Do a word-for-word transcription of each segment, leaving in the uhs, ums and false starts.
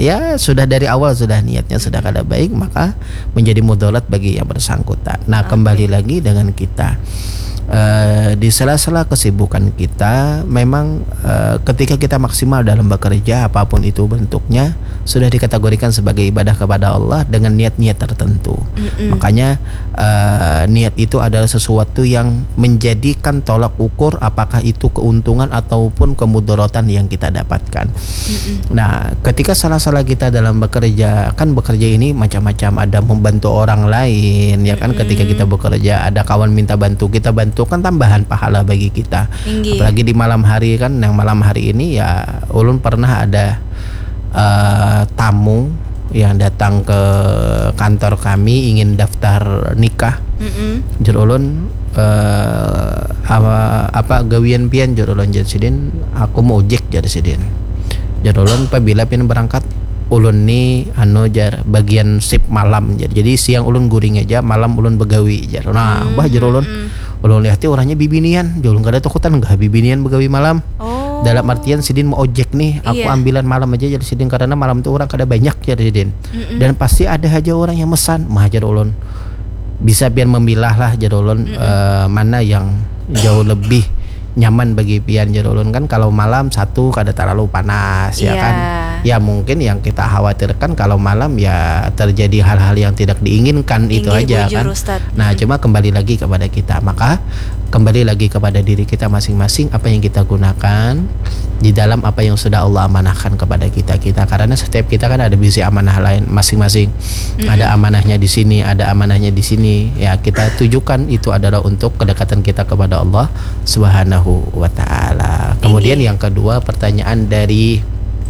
ya sudah dari awal sudah niatnya sudah kada baik, maka menjadi mudarat bagi yang bersangkutan. Nah, Okay. kembali lagi dengan kita. Uh, di sela-sela kesibukan kita, memang uh, ketika kita maksimal dalam bekerja apapun itu bentuknya, sudah dikategorikan sebagai ibadah kepada Allah dengan niat-niat tertentu. Mm-mm. Makanya uh, niat itu adalah sesuatu yang menjadikan tolak ukur apakah itu keuntungan ataupun kemudaratan yang kita dapatkan. Mm-mm. Nah, ketika salah-salah kita dalam bekerja, kan bekerja ini macam-macam, ada membantu orang lain, ya kan. Mm-mm. Ketika kita bekerja, ada kawan minta bantu, kita bantu, kan tambahan pahala bagi kita. Tinggi. Apalagi di malam hari kan, yang malam hari ini ya ulun pernah ada uh, tamu yang datang ke kantor kami ingin daftar nikah. Mm-mm. Jur ulun uh, apa, apa gawian pian jur ulun jadi sidin, aku mau ojek jadi sidin. Jur ulun apabila pian berangkat, ulun ni anu jar bagian sip malam jar. Jadi siang ulun guring aja, malam ulun begawi jar. Nah, Hmm, bah jar ulun. hmm. Ulun lihat orangnya bibinian, ulun kada takutan enggak bibinian begawi malam. Oh. Dalam artian sidin mau ojek nih, aku Iya. ambilan malam aja jadi sidin, karena malam tuh orang kada banyak jadi sidin. Mm-mm. Dan pasti ada aja orang yang mesan, mah jar ulun. Bisa biar memilah lah jar ulun uh, mana yang jauh lebih nyaman bagi pian jar ulun. Kan kalau malam satu kada terlalu panas, ya Iya. kan. Ya mungkin yang kita khawatirkan kalau malam ya terjadi hal-hal yang tidak diinginkan. Tinggi itu aja bujur, kan. Ustadz. Nah, Mm. cuma kembali lagi kepada kita. Maka kembali lagi kepada diri kita masing-masing, apa yang kita gunakan di dalam apa yang sudah Allah amanahkan kepada kita kita karena setiap kita kan ada visi amanah lain masing-masing. Mm-mm. Ada amanahnya di sini, ada amanahnya di sini. Ya, kita tujukan itu adalah untuk kedekatan kita kepada Allah Subhanahu wa taala. Kemudian Tinggi. yang kedua, pertanyaan dari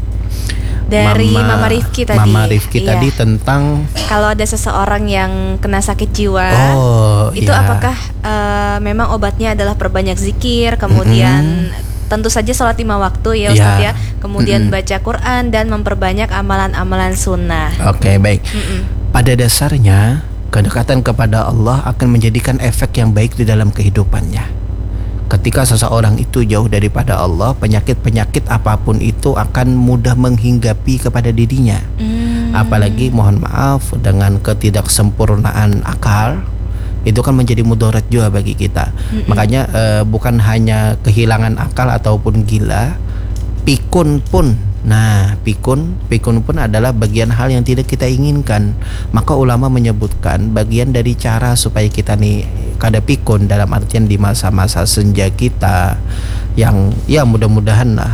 Dari Mama Rifki tadi. Mama Rifki Iya. tadi tentang Kalau ada seseorang yang kena sakit jiwa, oh, itu iya. apakah eh, memang obatnya adalah perbanyak zikir, kemudian tentu saja sholat lima waktu ya Ustadz Iya. ya, kemudian Mm-mm. baca Quran dan memperbanyak amalan-amalan sunnah. Oke, baik. Mm-mm. Pada dasarnya kedekatan kepada Allah akan menjadikan efek yang baik di dalam kehidupannya. Ketika seseorang itu jauh daripada Allah, penyakit-penyakit apapun itu akan mudah menghinggapi kepada dirinya. Mm. Apalagi mohon maaf dengan ketidaksempurnaan akal, itu kan menjadi mudarat juga bagi kita. Mm-mm. Makanya eh, bukan hanya kehilangan akal ataupun gila, pikun pun. Nah, pikun, pikun pun adalah bagian hal yang tidak kita inginkan. Maka ulama menyebutkan bagian dari cara supaya kita nih kada pikun dalam artian di masa-masa senja kita yang ya mudah-mudahan lah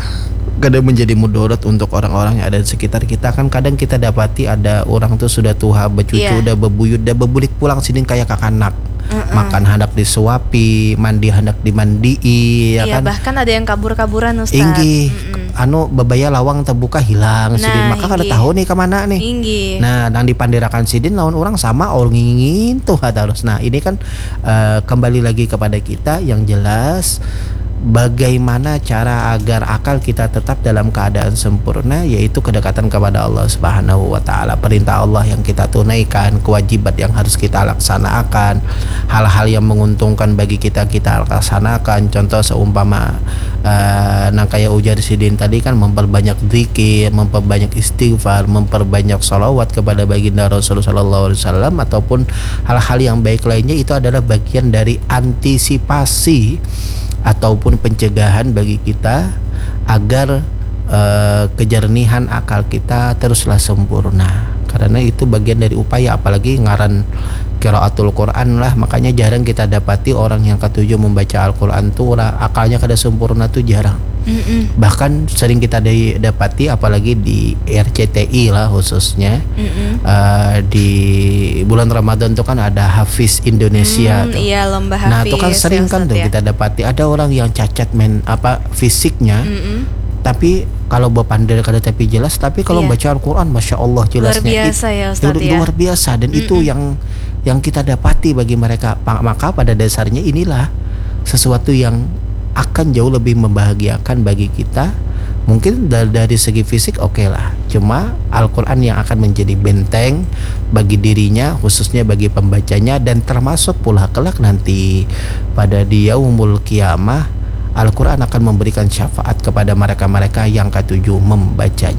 kadang menjadi mudarat untuk orang-orang yang ada di sekitar kita. Kan kadang kita dapati ada orang tuh sudah tua, becucu, Iya. udah bebuyut, udah bebulik pulang sini kayak kakanak. Mm-mm. Makan hendak disuapi, mandi hendak dimandii, ya Iya, kan. bahkan ada yang kabur-kaburan Ustadz. Inggi, Mm-mm. anu bebaya lawang terbuka hilang Nah, sidin, maka kada inggi. tahu nih kemana nih. Tinggi. Nah, yang dipandirakan sidin lawan orang sama orang ingin tuh harus. Nah, ini kan eh, kembali lagi kepada kita yang jelas bagaimana cara agar akal kita tetap dalam keadaan sempurna, yaitu kedekatan kepada Allah Subhanahu wa taala. Perintah Allah yang kita tunaikan, kewajiban yang harus kita laksanakan, hal-hal yang menguntungkan bagi kita kita laksanakan. Contoh seumpama uh, nang kayak ujar sidin tadi kan, memperbanyak zikir, memperbanyak istighfar, memperbanyak sholawat kepada baginda Rasulullah sallallahu alaihi wasallam, ataupun hal-hal yang baik lainnya, itu adalah bagian dari antisipasi ataupun pencegahan bagi kita agar uh, kejernihan akal kita teruslah sempurna. Karena itu bagian dari upaya, apalagi ngaran qiraatul Quran lah. Makanya jarang kita dapati orang yang ketujuh membaca Al-Quran tuh akalnya kada sempurna tuh jarang. Mm-mm. Bahkan sering kita dapati apalagi di R C T I lah khususnya. Mm-mm. Uh, di bulan Ramadan tuh kan ada Hafiz Indonesia Hmm, tuh. iya, lomba Nah, hafiz itu kan sering ya, kan Ustadz tuh ya. kita dapati ada orang yang cacat men apa fisiknya, Mm-mm. tapi kalau berpandai kada tapi jelas, tapi kalau Iya. baca Al-Quran masya Allah Luar jelasnya. biasa It- ya Ustadz itu ya. luar biasa, dan itu Mm-mm. yang yang kita dapati bagi mereka. Pa- Maka pada dasarnya inilah sesuatu yang akan jauh lebih membahagiakan bagi kita. Mungkin dari, dari segi fisik oke lah, cuma Al-Quran yang akan menjadi benteng bagi dirinya, khususnya bagi pembacanya, dan termasuk pula kelak nanti pada di yaumul qiyamah, Al-Quran akan memberikan syafaat kepada mereka-mereka yang ketujuh membacanya.